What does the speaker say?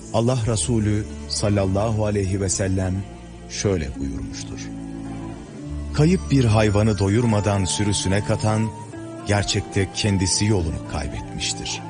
Allah Resulü sallallahu aleyhi ve sellem şöyle buyurmuştur: kayıp bir hayvanı doyurmadan sürüsüne katan, gerçekte kendisi yolunu kaybetmiştir.